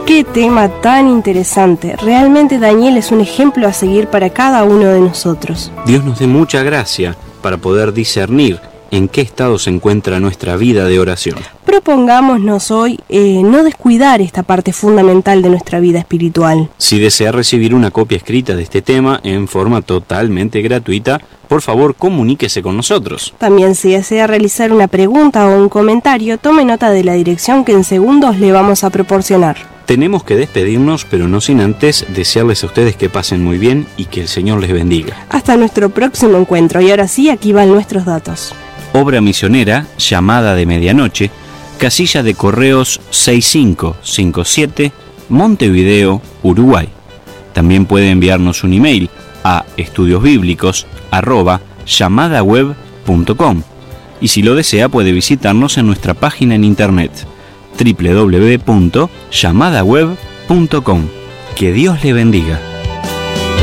Qué tema tan interesante. Realmente Daniel es un ejemplo a seguir para cada uno de nosotros. Dios nos dé mucha gracia para poder discernir en qué estado se encuentra nuestra vida de oración. Propongámonos hoy no descuidar esta parte fundamental de nuestra vida espiritual. Si desea recibir una copia escrita de este tema en forma totalmente gratuita, por favor comuníquese con nosotros. También si desea realizar una pregunta o un comentario, tome nota de la dirección que en segundos le vamos a proporcionar. Tenemos que despedirnos, pero no sin antes desearles a ustedes que pasen muy bien y que el Señor les bendiga. Hasta nuestro próximo encuentro. Y ahora sí, aquí van nuestros datos. Obra misionera, Llamada de Medianoche, casilla de correos 6557, Montevideo, Uruguay. También puede enviarnos un email a estudiosbiblicos@llamadaweb.com y si lo desea puede visitarnos en nuestra página en internet www.llamadaweb.com. Que Dios le bendiga.